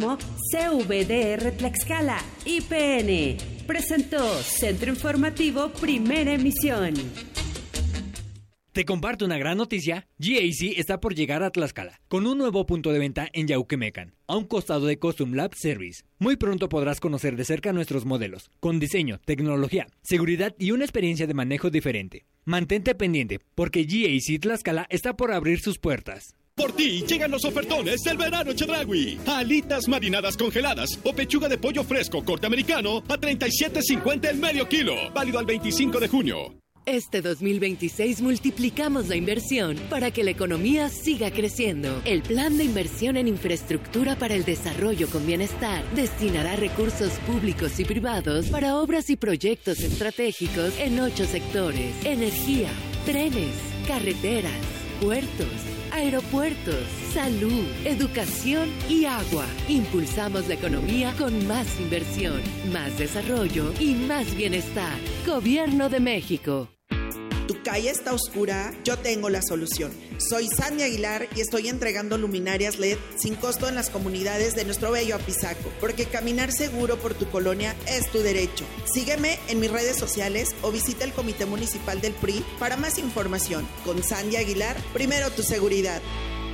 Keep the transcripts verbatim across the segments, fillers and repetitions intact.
como C V D R Tlaxcala. I P N presentó Centro Informativo Primera Emisión. Te comparto una gran noticia. G A C está por llegar a Tlaxcala, con un nuevo punto de venta en Yauquemecan, a un costado de Custom Lab Service. Muy pronto podrás conocer de cerca nuestros modelos, con diseño, tecnología, seguridad y una experiencia de manejo diferente. Mantente pendiente, porque G A C Tlaxcala está por abrir sus puertas. Por ti llegan los ofertones del verano Chedraui. Alitas marinadas congeladas o pechuga de pollo fresco corte americano a treinta y siete cincuenta el medio kilo. Válido al veinticinco de junio. Este dos mil veintiséis multiplicamos la inversión para que la economía siga creciendo. El Plan de Inversión en Infraestructura para el Desarrollo con Bienestar destinará recursos públicos y privados para obras y proyectos estratégicos en ocho sectores: energía, trenes, carreteras, puertos, aeropuertos, salud, educación y agua. Impulsamos la economía con más inversión, más desarrollo y más bienestar. Gobierno de México. ¿Tu calle está oscura? Yo tengo la solución. Soy Sandy Aguilar y estoy entregando luminarias L E D sin costo en las comunidades de nuestro bello Apizaco, porque caminar seguro por tu colonia es tu derecho. Sígueme en mis redes sociales o visita el Comité Municipal del P R I para más información. Con Sandy Aguilar, primero tu seguridad.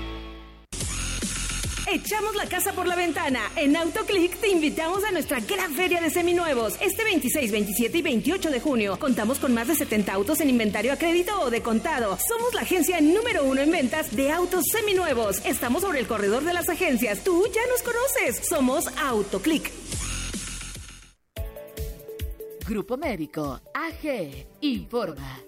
Echamos la casa por la ventana. En AutoClick te invitamos a nuestra gran feria de seminuevos. Este veintiséis, veintisiete y veintiocho de junio contamos con más de setenta autos en inventario a crédito o de contado. Somos la agencia número uno en ventas de autos seminuevos. Estamos sobre el corredor de las agencias. Tú ya nos conoces. Somos AutoClick. Grupo Médico A G informa.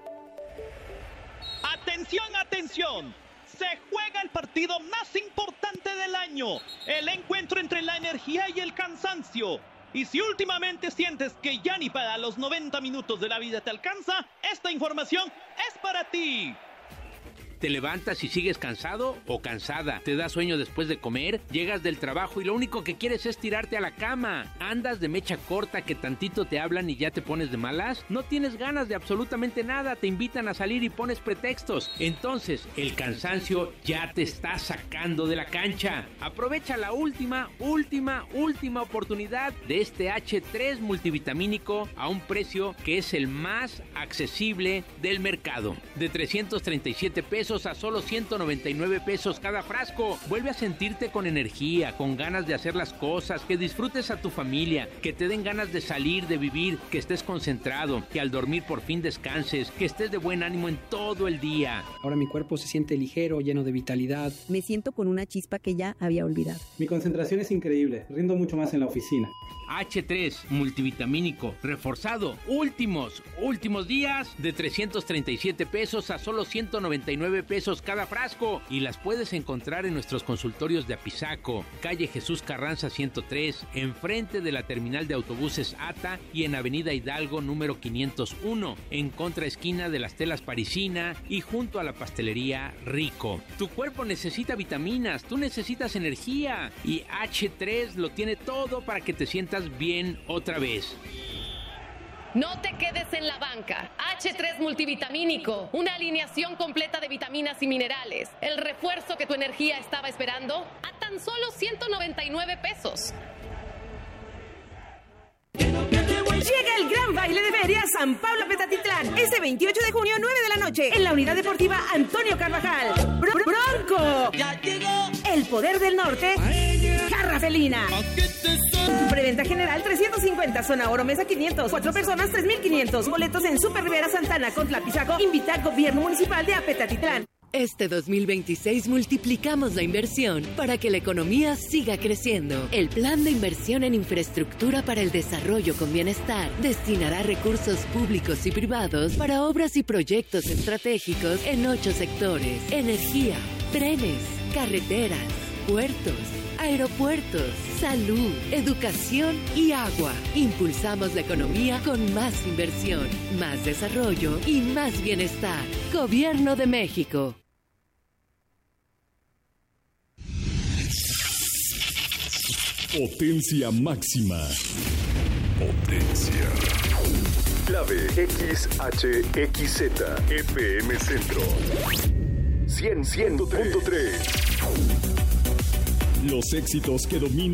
¡Atención, atención! Se juega el partido más importante del año, el encuentro entre la energía y el cansancio. Y si últimamente sientes que ya ni para los noventa minutos de la vida te alcanza, esta información es para ti. ¿Te levantas y sigues cansado o cansada? ¿Te da sueño después de comer? Llegas del trabajo y lo único que quieres es tirarte a la cama. ¿Andas de mecha corta que tantito te hablan y ya te pones de malas? ¿No tienes ganas de absolutamente nada? ¿Te invitan a salir y pones pretextos? Entonces, el cansancio ya te está sacando de la cancha. Aprovecha la última, última, última oportunidad de este hache tres multivitamínico a un precio que es el más accesible del mercado. De trescientos treinta y siete pesos a solo ciento noventa y nueve pesos cada frasco. Vuelve a sentirte con energía, con ganas de hacer las cosas, que disfrutes a tu familia, que te den ganas de salir, de vivir, que estés concentrado, que al dormir por fin descanses, que estés de buen ánimo en todo el día. Ahora mi cuerpo se siente ligero, lleno de vitalidad. Me siento con una chispa que ya había olvidado. Mi concentración es increíble, rindo mucho más en la oficina. hache tres multivitamínico reforzado, últimos, últimos días, de trescientos treinta y siete pesos a solo ciento noventa y nueve pesos cada frasco, y las puedes encontrar en nuestros consultorios de Apizaco, calle Jesús Carranza ciento tres, enfrente de la terminal de autobuses ATA, y en avenida Hidalgo número quinientos uno, en contraesquina de las telas Parisina y junto a la pastelería Rico. Tu cuerpo necesita vitaminas, tú necesitas energía, y hache tres lo tiene todo para que te sientas bien otra vez. No te quedes en la banca. hache tres multivitamínico, una alineación completa de vitaminas y minerales. El refuerzo que tu energía estaba esperando a tan solo ciento noventa y nueve pesos. Llega el gran baile de feria San Pablo Petatitlán. Este veintiocho de junio, nueve de la noche, en la Unidad Deportiva Antonio Carvajal. Br- Bronco. Ya llegó. El Poder del Norte. Jarra Felina. Preventa general trescientos cincuenta, zona oro mesa quinientos, cuatro personas tres mil quinientos, boletos en Super Rivera Santana con Tlapizaco. Invita Gobierno Municipal de Apetatitlán. Este dos mil veintiséis multiplicamos la inversión para que la economía siga creciendo. El Plan de Inversión en Infraestructura para el Desarrollo con Bienestar destinará recursos públicos y privados para obras y proyectos estratégicos en ocho sectores: energía, trenes, carreteras, puertos, aeropuertos, salud, educación y agua. Impulsamos la economía con más inversión, más desarrollo y más bienestar. Gobierno de México. Potencia máxima. Potencia. Clave X H X Z F M Centro. cien punto tres. Los éxitos que dominan